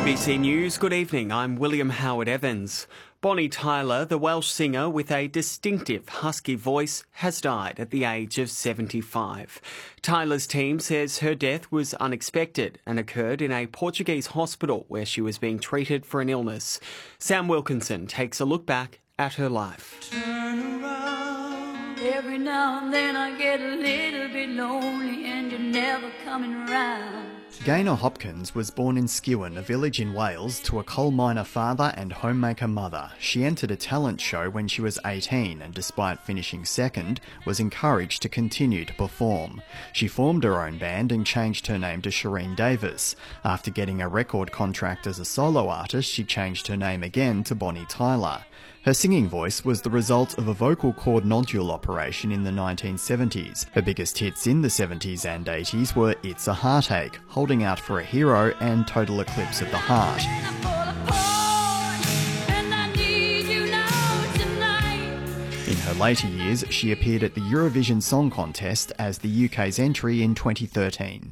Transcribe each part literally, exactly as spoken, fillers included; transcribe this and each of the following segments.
B C News, good evening. I'm William Howard Evans. Bonnie Tyler, the Welsh singer with a distinctive husky voice, has died at the age of seventy-five. Tyler's team says her death was unexpected and occurred in a Portuguese hospital where she was being treated for an illness. Sam Wilkinson takes a look back at her life. Turn around. Every now and then I get a little bit lonely and you're never coming around. Gaynor Hopkins was born in Skewen, a village in Wales, to a coal miner father and homemaker mother. She entered a talent show when she was eighteen and, despite finishing second, was encouraged to continue to perform. She formed her own band and changed her name to Shireen Davis. After getting a record contract as a solo artist, she changed her name again to Bonnie Tyler. Her singing voice was the result of a vocal cord nodule operation in the nineteen seventies. Her biggest hits in the seventies and eighties were It's a Heartache, Holding Out for a Hero and Total Eclipse of the Heart. In her later years, she appeared at the Eurovision Song Contest as the U K's entry in twenty thirteen.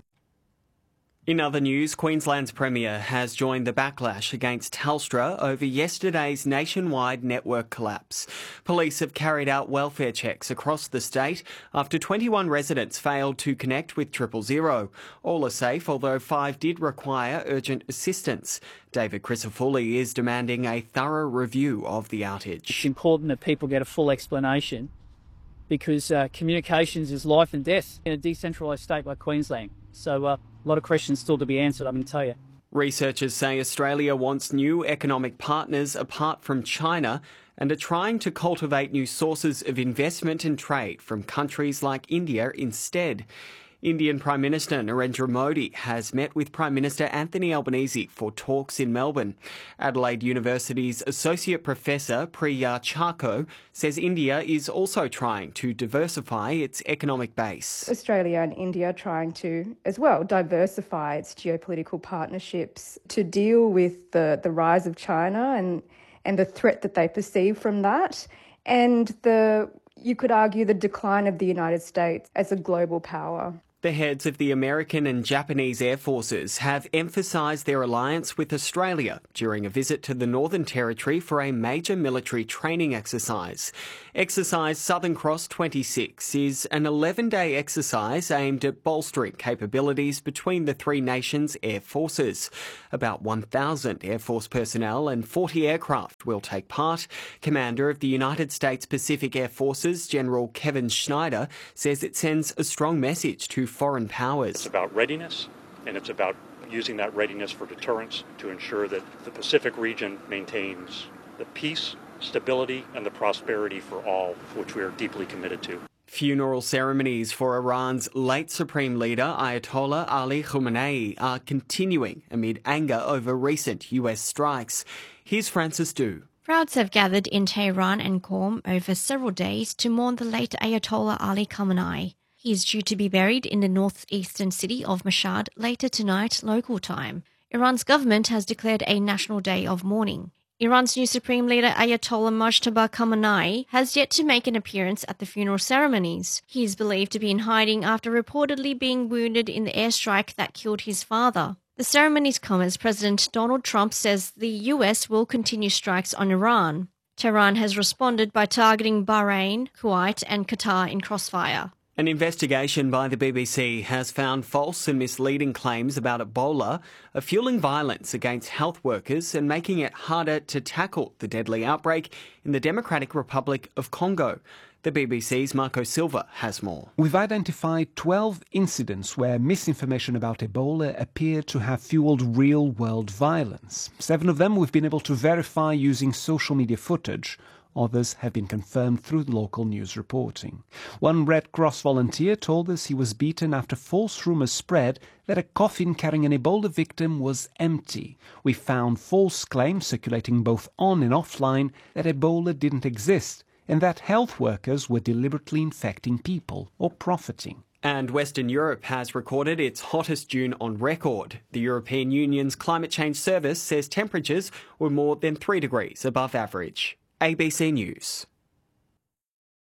In other news, Queensland's Premier has joined the backlash against Telstra over yesterday's nationwide network collapse. Police have carried out welfare checks across the state after twenty-one residents failed to connect with triple zero. All are safe, although five did require urgent assistance. David Crisafulli is demanding a thorough review of the outage. It's important that people get a full explanation because uh, communications is life and death in a decentralised state like Queensland. So uh, a lot of questions still to be answered, I'm going to tell you. Researchers say Australia wants new economic partners apart from China and are trying to cultivate new sources of investment and trade from countries like India instead. Indian Prime Minister Narendra Modi has met with Prime Minister Anthony Albanese for talks in Melbourne. Adelaide University's Associate Professor Priya Charko says India is also trying to diversify its economic base. Australia and India are trying to, as well, diversify its geopolitical partnerships to deal with the, the rise of China and, and the threat that they perceive from that, and the, you could argue, the decline of the United States as a global power. The heads of the American and Japanese Air Forces have emphasised their alliance with Australia during a visit to the Northern Territory for a major military training exercise. Exercise Southern Cross twenty-six is an eleven-day exercise aimed at bolstering capabilities between the three nations' air forces. About one thousand Air Force personnel and forty aircraft will take part. Commander of the United States Pacific Air Forces, General Kevin Schneider, says it sends a strong message to foreign powers. It's about readiness, and it's about using that readiness for deterrence to ensure that the Pacific region maintains the peace, stability, and the prosperity for all, which we are deeply committed to. Funeral ceremonies for Iran's late Supreme Leader Ayatollah Ali Khamenei are continuing amid anger over recent U S strikes. Here's Francis Du. Crowds have gathered in Tehran and Qom over several days to mourn the late Ayatollah Ali Khamenei. He is due to be buried in the northeastern city of Mashhad later tonight, local time. Iran's government has declared a national day of mourning. Iran's new Supreme Leader Ayatollah Mojtaba Khamenei has yet to make an appearance at the funeral ceremonies. He is believed to be in hiding after reportedly being wounded in the airstrike that killed his father. The ceremonies come as President Donald Trump says the U S will continue strikes on Iran. Tehran has responded by targeting Bahrain, Kuwait and Qatar in crossfire. An investigation by the B B C has found false and misleading claims about Ebola are fueling violence against health workers and making it harder to tackle the deadly outbreak in the Democratic Republic of Congo. The B B C's Marco Silva has more. We've identified twelve incidents where misinformation about Ebola appeared to have fueled real-world violence. Seven of them we've been able to verify using social media footage. Others have been confirmed through local news reporting. One Red Cross volunteer told us he was beaten after false rumours spread that a coffin carrying an Ebola victim was empty. We found false claims circulating both on and offline that Ebola didn't exist and that health workers were deliberately infecting people or profiting. And Western Europe has recorded its hottest June on record. The European Union's Climate Change Service says temperatures were more than three degrees above average. A B C News.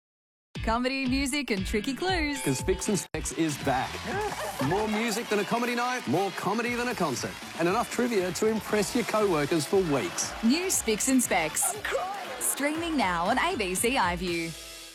Comedy, music and tricky clues. Because Spicks and Specs is back. More music than a comedy night, more comedy than a concert. And enough trivia to impress your co-workers for weeks. New Spicks and Specs. Streaming now on A B C iView.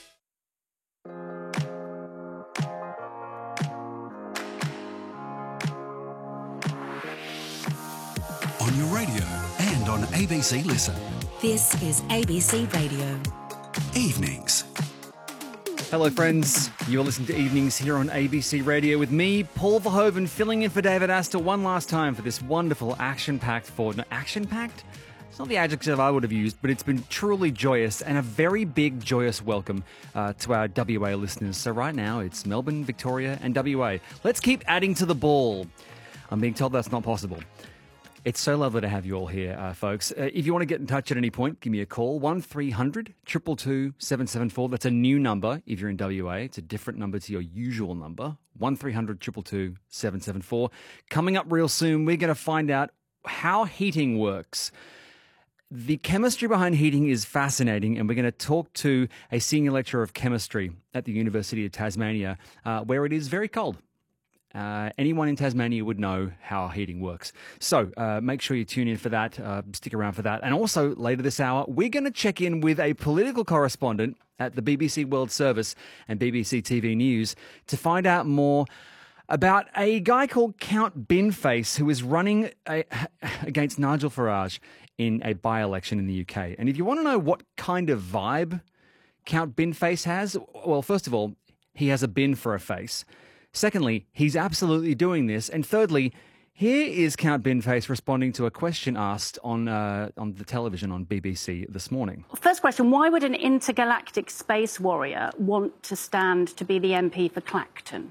On your radio and on A B C Listen. This is A B C Radio. Evenings. Hello friends, you're listening to Evenings here on A B C Radio with me, Paul Verhoeven, filling in for David Astor one last time for this wonderful action-packed Ford. No, action-packed? It's not the adjective I would have used, but it's been truly joyous and a very big joyous welcome uh, to our W A listeners. So right now it's Melbourne, Victoria and W A. Let's keep adding to the ball. I'm being told that's not possible. It's so lovely to have you all here, uh, folks. Uh, if you want to get in touch at any point, give me a call, one three hundred, two two two, seven seven four. That's a new number if you're in W A. It's a different number to your usual number, one three hundred, two two two, seven seven four. Coming up real soon, we're going to find out how heating works. The chemistry behind heating is fascinating, and we're going to talk to a senior lecturer of chemistry at the University of Tasmania, uh, where it is very cold. Uh, anyone in Tasmania would know how heating works. So uh, make sure you tune in for that, uh, stick around for that. And also later this hour, we're going to check in with a political correspondent at the B B C World Service and B B C T V News to find out more about a guy called Count Binface who is running a, against Nigel Farage in a by-election in the U K. And if you want to know what kind of vibe Count Binface has, well, first of all, he has a bin for a face. Secondly, he's absolutely doing this. And thirdly, here is Count Binface responding to a question asked on uh, on the television on B B C this morning. First question, why would an intergalactic space warrior want to stand to be the M P for Clacton?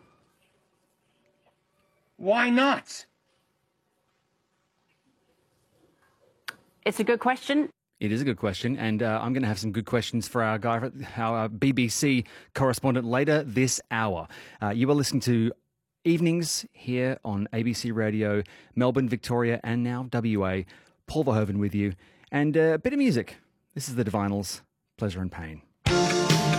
Why not? It's a good question. It is a good question, and uh, I'm going to have some good questions for our guy, our B B C correspondent later this hour. Uh, you are listening to Evenings here on A B C Radio, Melbourne, Victoria, and now W A. Paul Verhoeven with you, and uh, a bit of music. This is the Divinals, Pleasure and Pain.